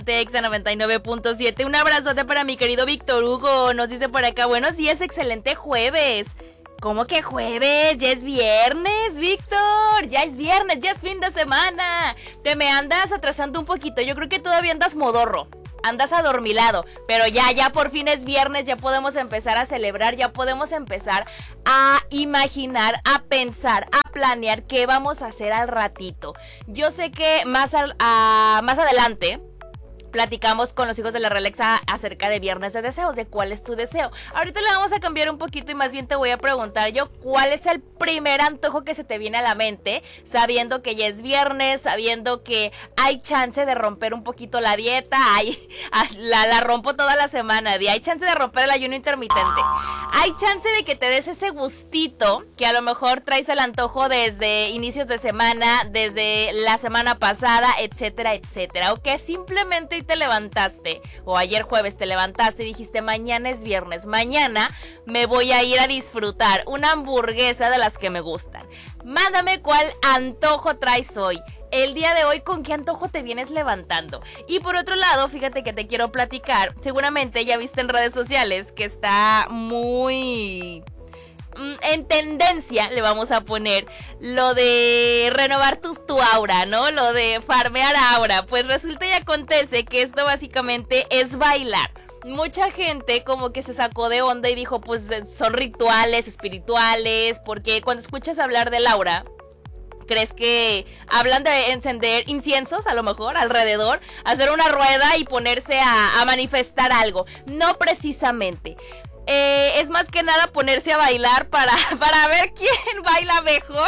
Exa 99.7. Un abrazote para mi querido Víctor Hugo. Nos dice por acá, buenos días, excelente jueves. ¿Cómo que jueves? Ya es viernes, Víctor. Ya es viernes, ya es fin de semana. Te me andas atrasando un poquito. Yo creo que todavía andas modorro. Andas adormilado, pero ya por fin es viernes, ya podemos empezar a celebrar, ya podemos empezar a imaginar, a pensar, a planear qué vamos a hacer al ratito. Yo sé que más adelante platicamos con los hijos de la Relaxa acerca de Viernes de Deseos, de cuál es tu deseo. Ahorita le vamos a cambiar un poquito y más bien te voy a preguntar yo cuál es el primer antojo que se te viene a la mente, sabiendo que ya es viernes, sabiendo que hay chance de romper un poquito la dieta, la rompo toda la semana, hay chance de romper el ayuno intermitente, hay chance de que te des ese gustito que a lo mejor traes el antojo desde inicios de semana, desde la semana pasada, etcétera, etcétera, o que simplemente te levantaste, o ayer jueves te levantaste y dijiste, mañana es viernes, mañana me voy a ir a disfrutar una hamburguesa de las que me gustan. Mándame cuál antojo traes hoy. El día de hoy, ¿con qué antojo te vienes levantando? Y por otro lado, fíjate que te quiero platicar, seguramente ya viste en redes sociales que está muy en tendencia, le vamos a poner lo de renovar tu aura, ¿no? Lo de farmear aura. Pues resulta y acontece que esto básicamente es bailar. Mucha gente como que se sacó de onda y dijo, pues son rituales espirituales, porque cuando escuchas hablar del aura, ¿crees que hablan de encender inciensos a lo mejor alrededor, hacer una rueda y ponerse a manifestar algo? No precisamente. Es más que nada ponerse a bailar para ver quién baila mejor,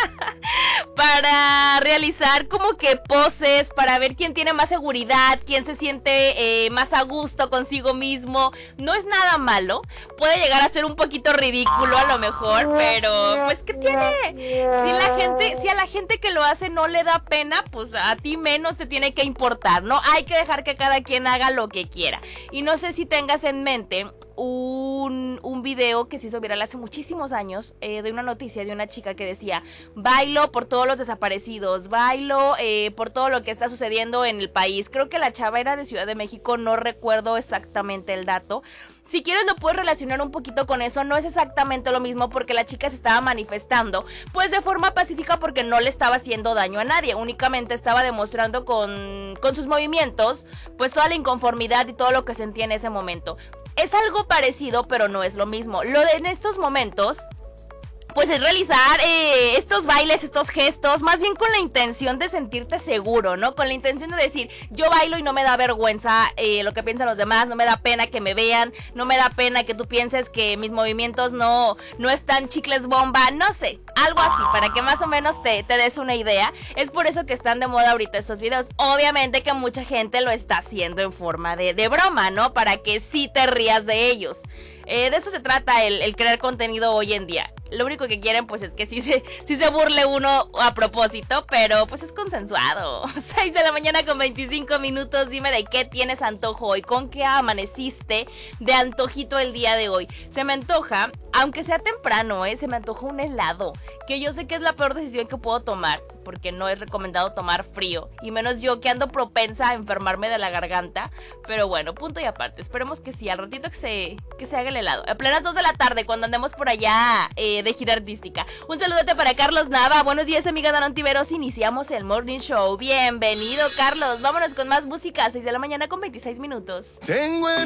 para realizar como que poses, para ver quién tiene más seguridad, quién se siente más a gusto consigo mismo. No es nada malo, puede llegar a ser un poquito ridículo a lo mejor, pero pues ¿qué tiene? Si a la gente que lo hace no le da pena, pues a ti menos te tiene que importar, ¿no? Hay que dejar que cada quien haga lo que quiera. Y no sé si tengas en mente un video que se hizo viral hace muchísimos años, de una noticia de una chica que decía, bailo por todos los desaparecidos, bailo por todo lo que está sucediendo en el país. Creo que la chava era de Ciudad de México, no recuerdo exactamente el dato. Si quieres lo puedes relacionar un poquito con eso, no es exactamente lo mismo porque la chica se estaba manifestando pues de forma pacífica porque no le estaba haciendo daño a nadie, únicamente estaba demostrando con sus movimientos pues toda la inconformidad y todo lo que sentía en ese momento. Es algo parecido, pero no es lo mismo. Lo de en estos momentos, pues es realizar estos bailes, estos gestos, más bien con la intención de sentirte seguro, ¿no? Con la intención de decir, yo bailo y no me da vergüenza lo que piensan los demás, no me da pena que me vean, no me da pena que tú pienses que mis movimientos no están chicles bomba, no sé, algo así, para que más o menos te des una idea. Es por eso que están de moda ahorita estos videos. Obviamente que mucha gente lo está haciendo en forma de broma, ¿no? Para que sí te rías de ellos. De eso se trata el crear contenido hoy en día. Lo único que quieren pues es que sí se burle uno a propósito, pero pues es consensuado. 6 de la mañana con 25 minutos, dime de qué tienes antojo hoy, con qué amaneciste de antojito el día de hoy. Se me antoja, aunque sea temprano, se me antoja un helado, que yo sé que es la peor decisión que puedo tomar, porque no es recomendado tomar frío, y menos yo que ando propensa a enfermarme de la garganta, pero bueno, punto y aparte, esperemos que sí, al ratito que se haga el helado, a plenas 2 de la tarde, cuando andemos por allá de gira artística. Un saludote para Carlos Nava, buenos días amiga Don Antiveros, iniciamos el Morning Show, bienvenido Carlos, vámonos con más música, 6 de la mañana con 26 minutos. Tengo en